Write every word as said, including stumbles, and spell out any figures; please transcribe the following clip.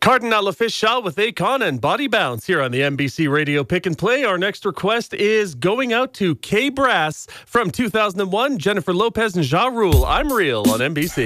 Cardinal Official with Akon and Body Bounce here on the N B C Radio Pick and Play. Our next request is going out to K-Brass from two thousand one, Jennifer Lopez and Ja Rule. I'm Real on N B C.